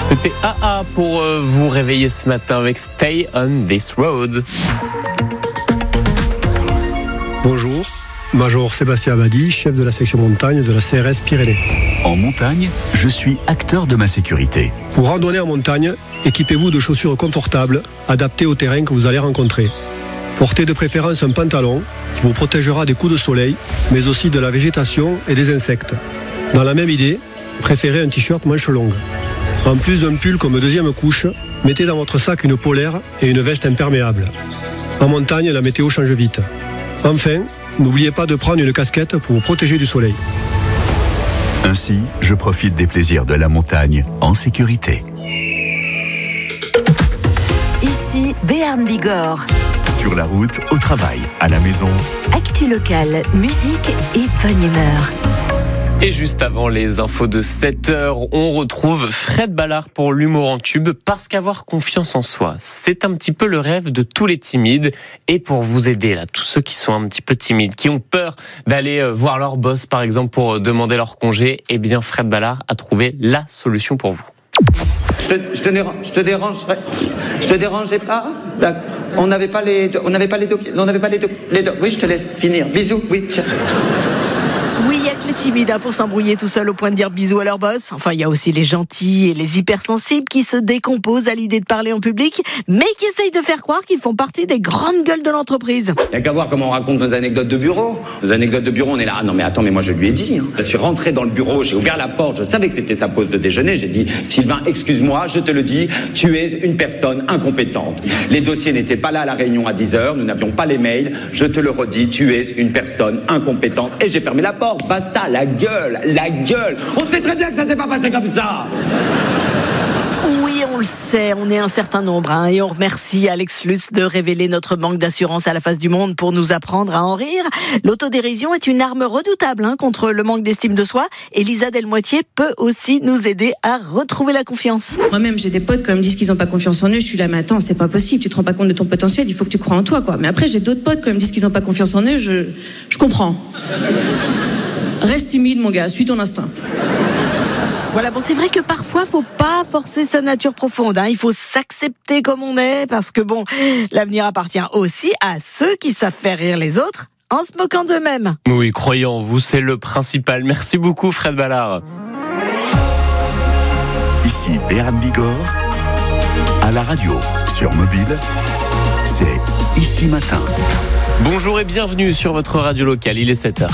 C'était AA pour vous réveiller ce matin avec Stay on this road. Bonjour, Major Sébastien Abadi, chef de la section montagne de la CRS Pyrénées. En montagne, je suis acteur de ma sécurité. Pour randonner en montagne, équipez-vous de chaussures confortables, adaptées au terrain que vous allez rencontrer. Portez de préférence un pantalon qui vous protégera des coups de soleil, mais aussi de la végétation et des insectes. Dans la même idée, préférez un t-shirt manche longue. En plus d'un pull comme deuxième couche, mettez dans votre sac une polaire et une veste imperméable. En montagne, la météo change vite. Enfin, n'oubliez pas de prendre une casquette pour vous protéger du soleil. Ainsi, je profite des plaisirs de la montagne en sécurité. Ici, Béarn Bigorre. Sur la route, au travail, à la maison. Actu locale, musique et bonne humeur. Et juste avant les infos de 7h, on retrouve Fred Ballard pour l'humour en tube, parce qu'avoir confiance en soi, c'est un petit peu le rêve de tous les timides. Et pour vous aider, là, tous ceux qui sont un petit peu timides, qui ont peur d'aller voir leur boss, par exemple, pour demander leur congé, eh bien, Fred Ballard a trouvé la solution pour vous. Je te dérangeais pas? On n'avait pas les oui, je te laisse finir. Bisous, oui, tiens. Oui, il y a que les timides pour s'embrouiller tout seul au point de dire bisous à leur boss. Enfin, il y a aussi les gentils et les hypersensibles qui se décomposent à l'idée de parler en public, mais qui essayent de faire croire qu'ils font partie des grandes gueules de l'entreprise. Il n'y a qu'à voir comment on raconte nos anecdotes de bureau. Nos anecdotes de bureau, on est là. Ah non, mais attends, mais moi je lui ai dit. Je suis rentré dans le bureau, j'ai ouvert la porte, je savais que c'était sa pause de déjeuner. J'ai dit, Sylvain, excuse-moi, je te le dis, tu es une personne incompétente. Les dossiers n'étaient pas là à la réunion à 10h, nous n'avions pas les mails. Je te le redis, tu es une personne incompétente. Et j'ai fermé la porte. Basta, la gueule. On sait très bien que ça s'est pas passé comme ça. Oui, on le sait, on est un certain nombre, et on remercie Alex Lutz de révéler notre manque d'assurance à la face du monde pour nous apprendre à en rire. L'autodérision est une arme redoutable contre le manque d'estime de soi, et Lisa Delmoitier peut aussi nous aider à retrouver la confiance. Moi-même, j'ai des potes quand ils me disent qu'ils n'ont pas confiance en eux, je suis là, mais attends, c'est pas possible, tu te rends pas compte de ton potentiel, il faut que tu crois en toi, quoi. Mais après, j'ai d'autres potes quand ils me disent qu'ils n'ont pas confiance en eux, je comprends. Reste timide, mon gars, suis ton instinct. Voilà, bon, c'est vrai que parfois, faut pas forcer sa nature profonde, il faut s'accepter comme on est, parce que bon, l'avenir appartient aussi à ceux qui savent faire rire les autres en se moquant d'eux-mêmes. Oui, croyez en vous, c'est le principal. Merci beaucoup, Fred Ballard. Ici Béarn Bigorre, à la radio, sur mobile, c'est Ici Matin. Bonjour et bienvenue sur votre radio locale, il est 7h.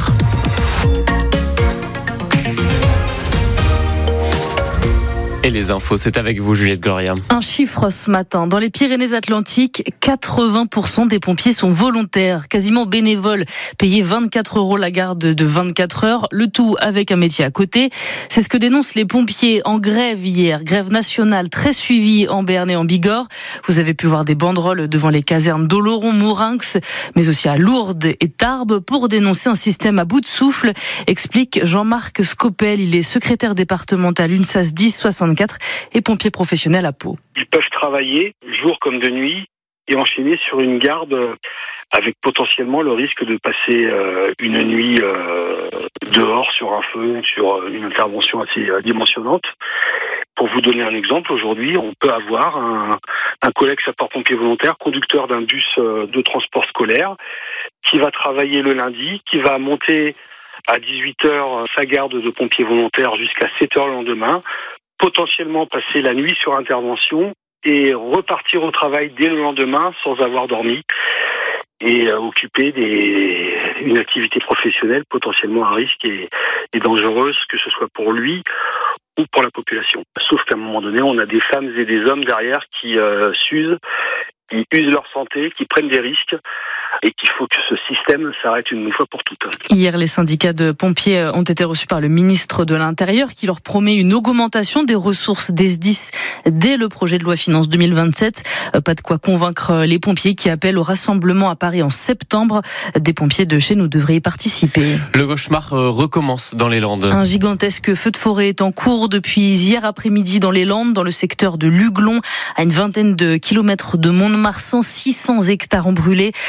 Et les infos, c'est avec vous, Juliette Gloria. Un chiffre ce matin. Dans les Pyrénées-Atlantiques, 80% des pompiers sont volontaires, quasiment bénévoles, payés 24 € la garde de 24 heures, le tout avec un métier à côté. C'est ce que dénoncent les pompiers en grève hier. Grève nationale très suivie en Béarn et en Bigorre. Vous avez pu voir des banderoles devant les casernes d'Oloron-Mourinx, mais aussi à Lourdes et Tarbes pour dénoncer un système à bout de souffle, explique Jean-Marc Scopel. Il est secrétaire départemental UNSAS 1064 et pompier professionnel à Pau. Ils peuvent travailler jour comme de nuit et enchaîner sur une garde avec potentiellement le risque de passer une nuit dehors sur un feu, sur une intervention assez dimensionnante. Pour vous donner un exemple, aujourd'hui, on peut avoir un collègue sapeur-pompier volontaire, conducteur d'un bus de transport scolaire, qui va travailler le lundi, qui va monter à 18h sa garde de pompier volontaire jusqu'à 7h le lendemain, potentiellement passer la nuit sur intervention et repartir au travail dès le lendemain sans avoir dormi et occuper une activité professionnelle potentiellement à risque et dangereuse, que ce soit pour lui ou pour la population. Sauf qu'à un moment donné, on a des femmes et des hommes derrière qui s'usent, qui usent leur santé, qui prennent des risques, et qu'il faut que ce système s'arrête une fois pour toutes. Hier, les syndicats de pompiers ont été reçus par le ministre de l'Intérieur qui leur promet une augmentation des ressources des SDIS dès le projet de loi finance 2027. Pas de quoi convaincre les pompiers qui appellent au rassemblement à Paris en septembre. Des pompiers de chez nous devraient y participer. Le cauchemar recommence dans les Landes. Un gigantesque feu de forêt est en cours depuis hier après-midi dans les Landes, dans le secteur de Luglon, à une vingtaine de kilomètres de Mont-de-Marsan. 600 hectares ont brûlé, 500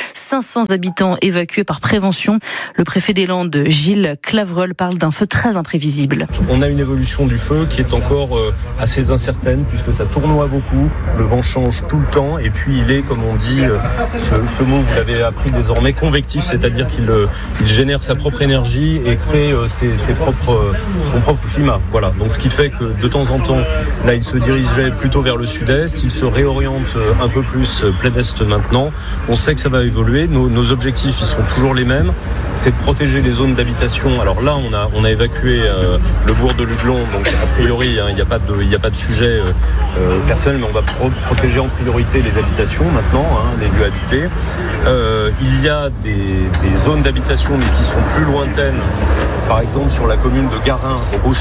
500 habitants évacués par prévention. Le préfet des Landes, Gilles Clavreul, parle d'un feu très imprévisible. On a une évolution du feu qui est encore assez incertaine puisque ça tournoie beaucoup, le vent change tout le temps et puis il est, comme on dit, ce mot vous l'avez appris désormais, convectif, c'est-à-dire qu'il génère sa propre énergie et crée son propre climat. Voilà. Donc ce qui fait que de temps en temps, là il se dirigeait plutôt vers le sud-est, il se réoriente un peu plus plein est maintenant. On sait que ça va évoluer, nos objectifs ils sont toujours les mêmes, c'est de protéger les zones d'habitation. Alors là on a évacué le bourg de Luglon, donc a priori il n'y a pas de sujet personnel, mais on va protéger en priorité les habitations maintenant, les lieux habités. Il y a des zones d'habitation mais qui sont plus lointaines, par exemple sur la commune de Garin, au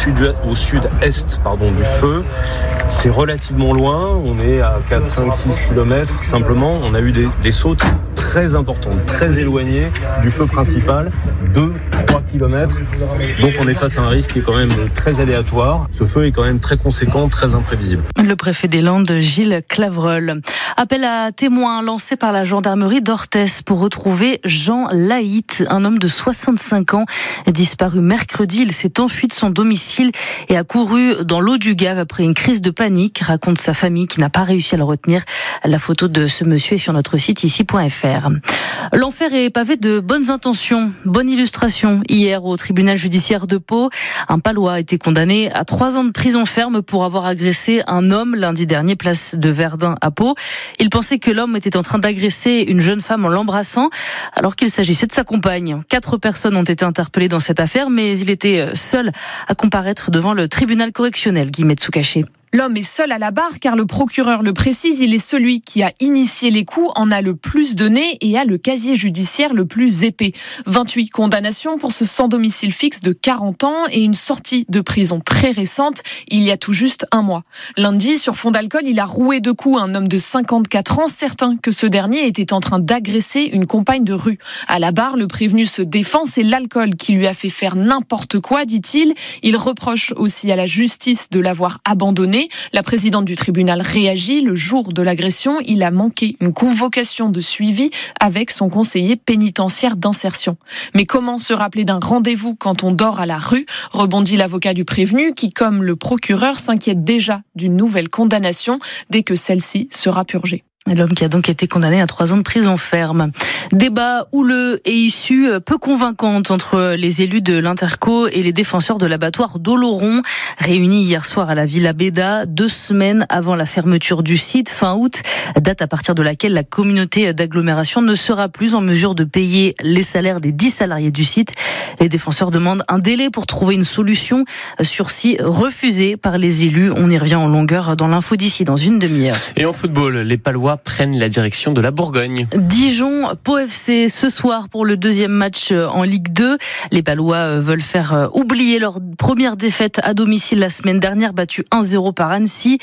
sud-est du feu. C'est relativement loin, on est à 4, 5, 6 km. Simplement, on a eu des sautes très importantes, très éloignées du feu principal, 2, 3 km. Donc on est face à un risque qui est quand même très aléatoire. Ce feu est quand même très conséquent, très imprévisible. Le préfet des Landes, Gilles Clavreul. Appel à témoins lancé par la gendarmerie d'Orthès pour retrouver Jean Laït, un homme de 65 ans, disparu mercredi. Il s'est enfui de son domicile et a couru dans l'eau du Gave après une crise de panique, raconte sa famille qui n'a pas réussi à le retenir. La photo de ce monsieur est sur notre site ici.fr. L'enfer est pavé de bonnes intentions. Bonne illustration. Hier, au tribunal judiciaire de Pau, un Palois a été condamné à 3 ans de prison ferme pour avoir agressé un homme lundi dernier, place de Verdun à Pau. Il pensait que l'homme était en train d'agresser une jeune femme en l'embrassant, alors qu'il s'agissait de sa compagne. 4 personnes ont été interpellées dans cette affaire, mais il était seul à comparaître devant le tribunal correctionnel. Guillemette Soucaché. L'homme est seul à la barre car le procureur le précise, il est celui qui a initié les coups, en a le plus donné et a le casier judiciaire le plus épais. 28 condamnations pour ce sans domicile fixe de 40 ans et une sortie de prison très récente, il y a tout juste 1 mois. Lundi, sur fond d'alcool, il a roué de coups un homme de 54 ans, certain que ce dernier était en train d'agresser une compagne de rue. À la barre, le prévenu se défend, c'est l'alcool qui lui a fait faire n'importe quoi, dit-il. Il reproche aussi à la justice de l'avoir abandonné. La présidente du tribunal réagit. Le jour de l'agression, il a manqué une convocation de suivi avec son conseiller pénitentiaire d'insertion. Mais comment se rappeler d'un rendez-vous quand on dort à la rue ? Rebondit l'avocat du prévenu qui, comme le procureur, s'inquiète déjà d'une nouvelle condamnation dès que celle-ci sera purgée. L'homme qui a donc été condamné à 3 ans de prison ferme. Débat houleux et issue peu convaincante entre les élus de l'Interco et les défenseurs de l'abattoir d'Oloron, réunis hier soir à la Villa Beda, 2 semaines avant la fermeture du site, fin août, date à partir de laquelle la communauté d'agglomération ne sera plus en mesure de payer les salaires des 10 salariés du site. Les défenseurs demandent un délai pour trouver une solution, sursis refusé par les élus. On y revient en longueur dans l'info d'ici, dans une demi-heure. Et en football, les Palois prennent la direction de la Bourgogne. Dijon, Pau FC ce soir pour le 2e match en Ligue 2. Les Palois veulent faire oublier leur première défaite à domicile la semaine dernière, battue 1-0 par Annecy.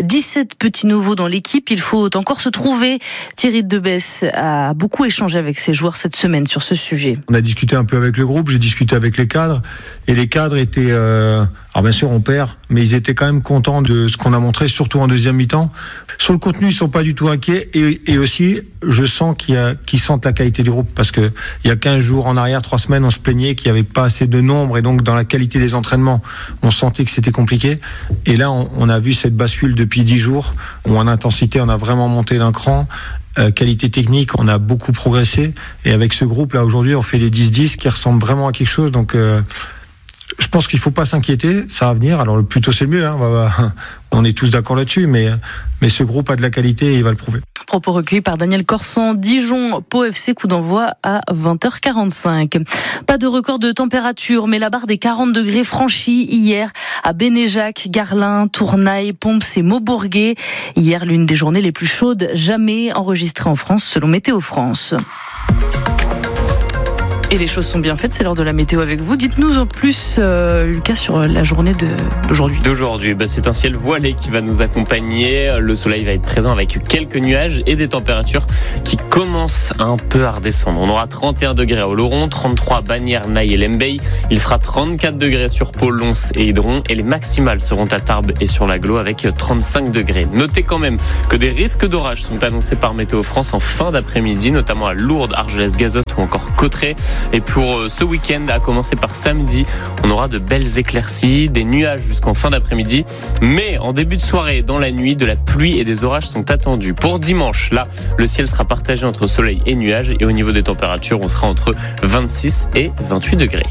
17 petits nouveaux dans l'équipe, il faut encore se trouver. Thierry Debesse a beaucoup échangé avec ses joueurs cette semaine sur ce sujet. On a discuté un peu avec le groupe, j'ai discuté avec les cadres, et les cadres étaient... Alors bien sûr on perd, mais ils étaient quand même contents de ce qu'on a montré, surtout en deuxième mi-temps. Sur le contenu, ils sont pas du tout inquiets, et aussi je sens qu'ils sentent la qualité du groupe, parce que il y a 15 jours en arrière, 3 semaines, on se plaignait qu'il n'y avait pas assez de nombre, et donc dans la qualité des entraînements, on sentait que c'était compliqué. Et là, on a vu cette bascule depuis 10 jours, où en intensité, on a vraiment monté d'un cran. Qualité technique, on a beaucoup progressé, et avec ce groupe là aujourd'hui, on fait les 10-10 qui ressemblent vraiment à quelque chose. Donc je pense qu'il ne faut pas s'inquiéter, ça va venir. Alors le plus tôt c'est le mieux, on est tous d'accord là-dessus, mais ce groupe a de la qualité et il va le prouver. Propos recueillis par Daniel Corsan. Dijon, Pau FC, coup d'envoi à 20h45. Pas de record de température, mais la barre des 40 degrés franchie hier à Bénéjac, Garlin, Tournaille, Pomps et Maubourguet. Hier, l'une des journées les plus chaudes jamais enregistrées en France selon Météo France. Et les choses sont bien faites, c'est l'heure de la météo avec vous. Dites-nous en plus, Lucas, sur la journée d'aujourd'hui. C'est un ciel voilé qui va nous accompagner. Le soleil va être présent avec quelques nuages et des températures qui commencent un peu à redescendre. On aura 31 degrés à Oloron, 33 à Bagnères, Naï et Lembey. Il fera 34 degrés sur Pau, Lons et Hydron. Et les maximales seront à Tarbes et sur l'Aglo avec 35 degrés. Notez quand même que des risques d'orage sont annoncés par Météo France en fin d'après-midi, notamment à Lourdes, Argelès, Gazost ou encore Cauterets. Et pour ce week-end, à commencer par samedi, on aura de belles éclaircies, des nuages jusqu'en fin d'après-midi. Mais en début de soirée et dans la nuit, de la pluie et des orages sont attendus. Pour dimanche, là, le ciel sera partagé entre soleil et nuages. Et au niveau des températures, on sera entre 26 et 28 degrés.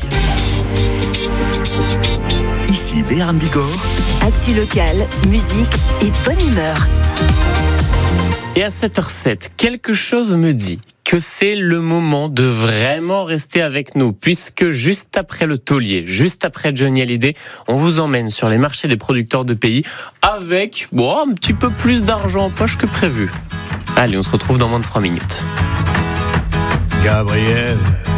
Ici Béarn Bigorre. Actu locale, musique et bonne humeur. Et à 7h07, quelque chose me dit que c'est le moment de vraiment rester avec nous, puisque juste après le taulier, juste après Johnny Hallyday, on vous emmène sur les marchés des producteurs de pays avec un petit peu plus d'argent en poche que prévu. Allez, on se retrouve dans moins de 3 minutes. Gabriel